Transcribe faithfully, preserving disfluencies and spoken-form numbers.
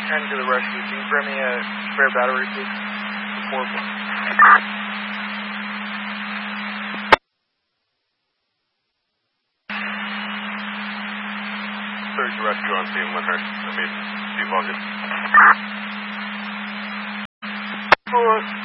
ten to the rescue. Can you bring me a spare battery, please? Four. Search and rescue on scene, Lyndhurst. I mean, Steve Logan. Four.